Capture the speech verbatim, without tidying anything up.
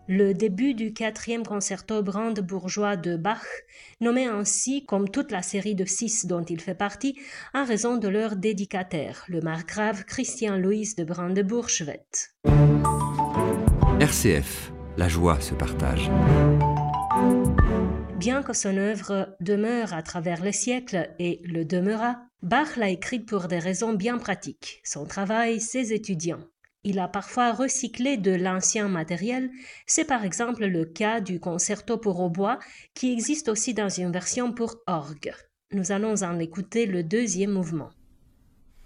Le début du quatrième concerto brandebourgeois de Bach, nommé ainsi comme toute la série de six dont il fait partie, en raison de leur dédicataire, le margrave Christian Louis de Brandebourg-Schwedt. R C F, la joie se partage. Bien que son œuvre demeure à travers les siècles et le demeura, Bach l'a écrite pour des raisons bien pratiques, son travail, ses étudiants. Il a parfois recyclé de l'ancien matériel, c'est par exemple le cas du concerto pour hautbois qui existe aussi dans une version pour orgue. Nous allons en écouter le deuxième mouvement.